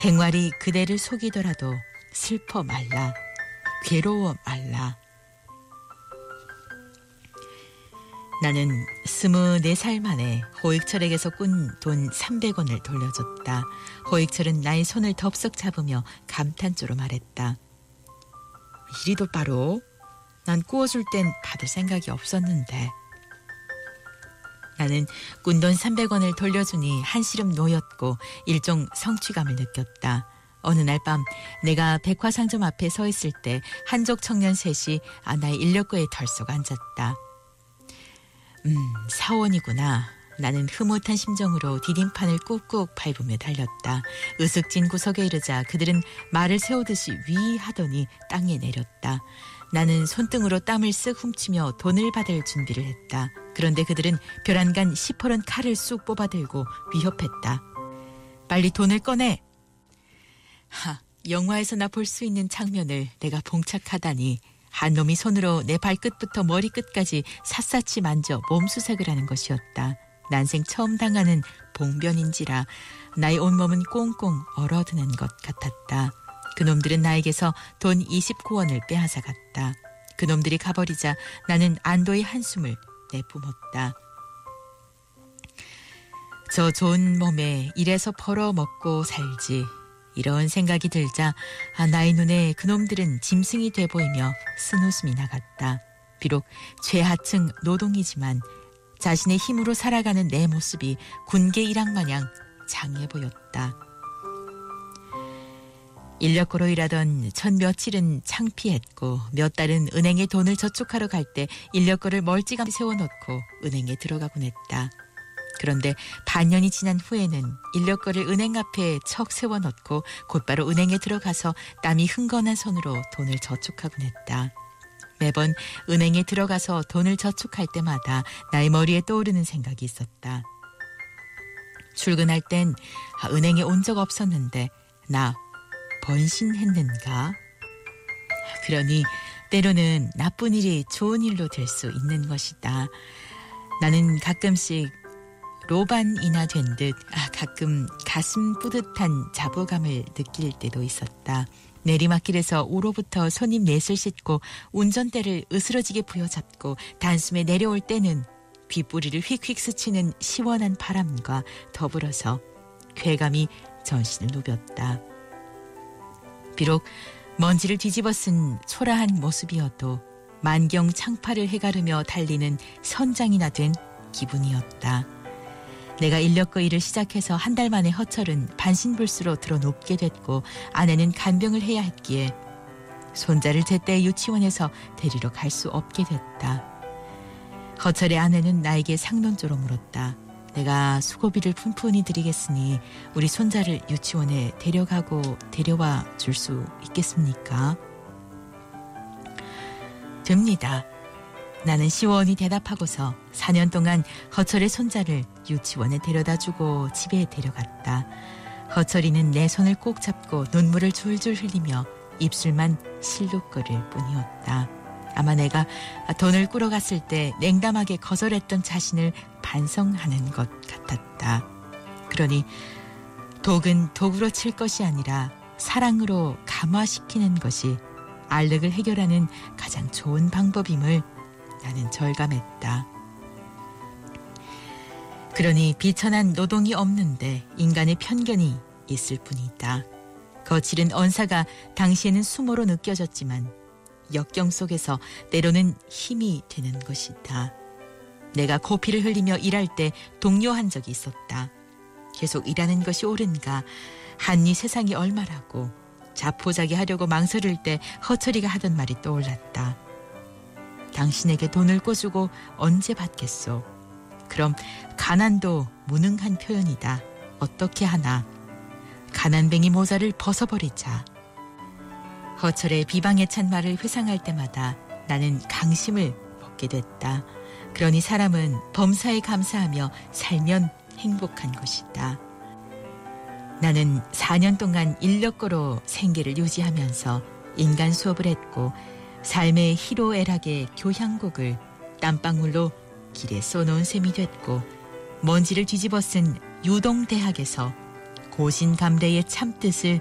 백마리 그대를 속이더라도 슬퍼 말라. 괴로워 말라. 나는 24살 만에 호익철에게서 꾼 돈 300원을 돌려줬다. 호익철은 나의 손을 덥석 잡으며 감탄조로 말했다. 이리도 바로? 난 꾸어줄 땐 받을 생각이 없었는데. 나는 꾼 돈 300원을 돌려주니 한시름 놓였고 일종 성취감을 느꼈다. 어느 날 밤 내가 백화상점 앞에 서 있을 때 한족 청년 셋이 나의 인력거에 덜썩 앉았다. 사원이구나. 나는 흐뭇한 심정으로 디딤판을 꾹꾹 밟으며 달렸다. 으슥진 구석에 이르자 그들은 말을 세우듯이 위 하더니 땅에 내렸다. 나는 손등으로 땀을 쓱 훔치며 돈을 받을 준비를 했다. 그런데 그들은 벼란간 시퍼런 칼을 쑥 뽑아들고 위협했다. 빨리 돈을 꺼내. 영화에서나 볼 수 있는 장면을 내가 봉착하다니. 한 놈이 손으로 내 발끝부터 머리끝까지 샅샅이 만져 몸수색을 하는 것이었다. 난생 처음 당하는 봉변인지라 나의 온몸은 꽁꽁 얼어드는 것 같았다. 그놈들은 나에게서 돈 29원을 빼앗아갔다. 그놈들이 가버리자 나는 안도의 한숨을 내뿜었다. 저 좋은 몸에 이래서 벌어먹고 살지. 이런 생각이 들자 나의 눈에 그놈들은 짐승이 돼 보이며 쓴웃음이 나갔다. 비록 최하층 노동이지만 자신의 힘으로 살아가는 내 모습이 군계 일항마냥 장해 보였다. 인력거로 일하던 첫 며칠은 창피했고 몇 달은 은행에 돈을 저축하러 갈 때 인력거를 멀찌감치 세워놓고 은행에 들어가곤 했다. 그런데 반년이 지난 후에는 인력거를 은행 앞에 척 세워놓고 곧바로 은행에 들어가서 땀이 흥건한 손으로 돈을 저축하곤 했다. 매번 은행에 들어가서 돈을 저축할 때마다 나의 머리에 떠오르는 생각이 있었다. 출근할 땐 은행에 온 적 없었는데 나 번신했는가? 그러니 때로는 나쁜 일이 좋은 일로 될 수 있는 것이다. 나는 가끔씩 로반이나 된 듯 가끔 가슴 뿌듯한 자부감을 느낄 때도 있었다. 내리막길에서 우로부터 손님 넷을 싣고 운전대를 으스러지게 부여잡고 단숨에 내려올 때는 귓부리를 휙휙 스치는 시원한 바람과 더불어서 쾌감이 전신을 누볐다. 비록 먼지를 뒤집어 쓴 초라한 모습이어도 만경 창파를 해가르며 달리는 선장이나 된 기분이었다. 내가 인력거 일을 시작해서 한 달 만에 허철은 반신불수로 들어눕게 됐고 아내는 간병을 해야 했기에 손자를 제때 유치원에서 데리러 갈 수 없게 됐다. 허철의 아내는 나에게 상론조로 물었다. 내가 수고비를 푼푼히 드리겠으니 우리 손자를 유치원에 데려와 줄 수 있겠습니까? 됩니다. 나는 시원히 대답하고서 4년 동안 허철의 손자를 유치원에 데려다주고 집에 데려갔다. 허철이는 내 손을 꼭 잡고 눈물을 줄줄 흘리며 입술만 실룩거릴 뿐이었다. 아마 내가 돈을 꾸러 갔을 때 냉담하게 거절했던 자신을 반성하는 것 같았다. 그러니 독은 독으로 칠 것이 아니라 사랑으로 감화시키는 것이 알력을 해결하는 가장 좋은 방법임을 나는 절감했다. 그러니 비천한 노동이 없는데 인간의 편견이 있을 뿐이다. 거칠은 언사가 당시에는 수모로 느껴졌지만 역경 속에서 때로는 힘이 되는 것이다. 내가 코피를 흘리며 일할 때 동요한 적이 있었다. 계속 일하는 것이 옳은가? 한이 세상이 얼마라고. 자포자기 하려고 망설일 때 허철이가 하던 말이 떠올랐다. 당신에게 돈을 꿔주고 언제 받겠소? 그럼 가난도 무능한 표현이다. 어떻게 하나? 가난뱅이 모자를 벗어버리자. 허철의 비방에 찬 말을 회상할 때마다 나는 강심을 먹게 됐다. 그러니 사람은 범사에 감사하며 살면 행복한 것이다. 나는 4년 동안 인력거로 생계를 유지하면서 인간 수업을 했고 삶의 희로애락의 교향곡을 땀방울로 길에 써놓은 셈이 됐고 먼지를 뒤집어 쓴 유동대학에서 고신감래의 참뜻을